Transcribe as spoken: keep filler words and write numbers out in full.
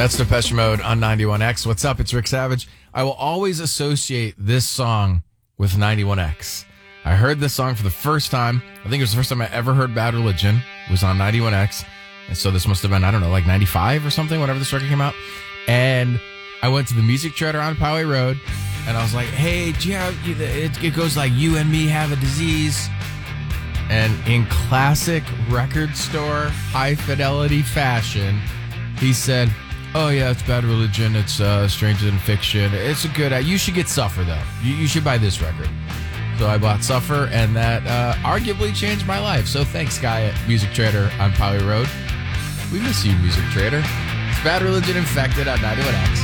That's Depeche Mode on ninety-one X. What's up? It's Rick Savage. I will always associate this song with ninety-one X. I heard this song for the first time. I think it was the first time I ever heard Bad Religion. It was on ninety-one X. And so this must have been, I don't know, like ninety-five or something, whenever this record came out. And I went to the Music Trader on Poway Road, and I was like, hey, do you have, it, it goes like, you and me have a disease. And in classic record store, high-fidelity fashion, he said, oh, yeah, it's Bad Religion. It's uh, Stranger Than Fiction. It's a good... Uh, you should get Suffer, though. You, you should buy this record. So I bought Suffer, and that uh, arguably changed my life. So thanks, guy at Music Trader on Poway Road. We miss you, Music Trader. It's Bad Religion Infected on ninety-one X.